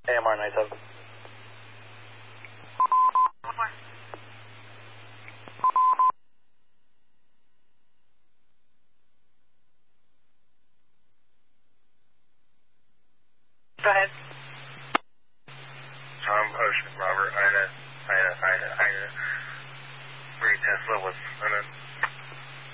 AMR 97. Go ahead. Tom Ocean, Robert, Ida. 3 Tesla with